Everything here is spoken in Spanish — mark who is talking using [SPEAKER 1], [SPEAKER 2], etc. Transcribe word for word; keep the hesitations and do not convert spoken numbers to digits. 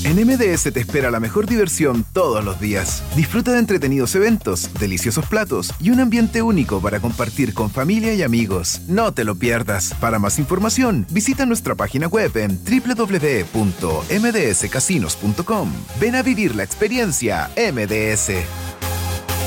[SPEAKER 1] En M D S te espera la mejor diversión todos los días. Disfruta de entretenidos eventos, deliciosos platos y un ambiente único para compartir con familia y amigos. No te lo pierdas. Para más información, visita nuestra página web en doble u doble u doble u punto m d s casinos punto com. Ven a vivir la experiencia M D S.